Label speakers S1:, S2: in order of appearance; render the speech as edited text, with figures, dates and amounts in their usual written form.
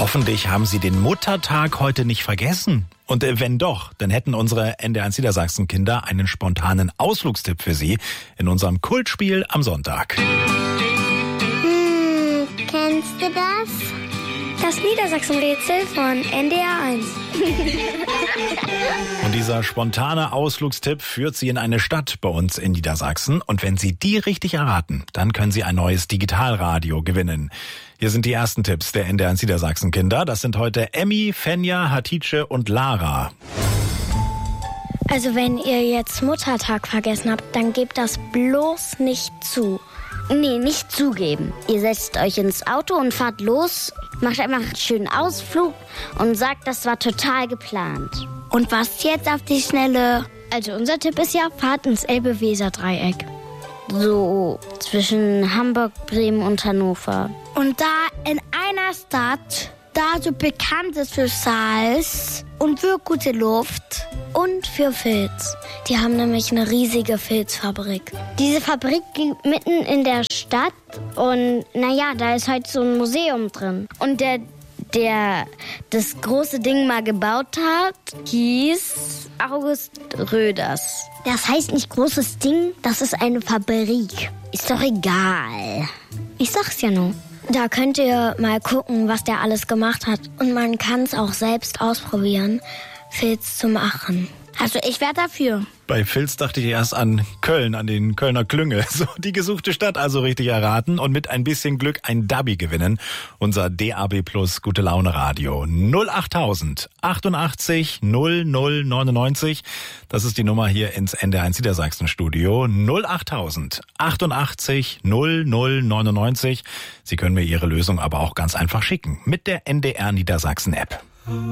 S1: Hoffentlich haben Sie den Muttertag heute nicht vergessen. Und wenn doch, dann hätten unsere NDR1 Niedersachsen-Kinder einen spontanen Ausflugstipp für Sie in unserem Kultspiel am Sonntag.
S2: Kennst du das?
S3: Das Niedersachsen-Rätsel von NDR1.
S1: Und dieser spontane Ausflugstipp führt Sie in eine Stadt bei uns in Niedersachsen. Und wenn Sie die richtig erraten, dann können Sie ein neues Digitalradio gewinnen. Hier sind die ersten Tipps der NDR1 Niedersachsen-Kinder. Das sind heute Emmy, Fenja, Hatice und Lara.
S3: Also wenn ihr jetzt Muttertag vergessen habt, dann gebt das bloß nicht zu.
S2: Nee, nicht zugeben. Ihr setzt euch ins Auto und fahrt los, macht einfach einen schönen Ausflug und sagt, das war total geplant.
S3: Und was jetzt auf die Schnelle? Also unser Tipp ist ja, fahrt ins Elbe-Weser-Dreieck.
S2: So zwischen Hamburg, Bremen und Hannover.
S3: Und da in einer Stadt, da so bekannt ist für Salz und für gute Luft und für Filz. Die haben nämlich eine riesige Filzfabrik. Diese Fabrik liegt mitten in der Stadt und naja, da ist halt so ein Museum drin.
S2: Und der das große Ding mal gebaut hat, hieß August Röders.
S3: Das heißt nicht großes Ding, das ist eine Fabrik.
S2: Ist doch egal.
S3: Ich sag's ja nur. Da könnt ihr mal gucken, was der alles gemacht hat. Und man kann es auch selbst ausprobieren, Filz zu machen. Also ich wäre dafür.
S1: Bei Filz dachte ich erst an Köln, an den Kölner Klüngel. So, die gesuchte Stadt also richtig erraten und mit ein bisschen Glück ein Dabi gewinnen. Unser DAB Plus Gute Laune Radio 08000 88 0099. Das ist die Nummer hier ins NDR1 Niedersachsen Studio. 08000 88 0099. Sie können mir Ihre Lösung aber auch ganz einfach schicken mit der NDR Niedersachsen App.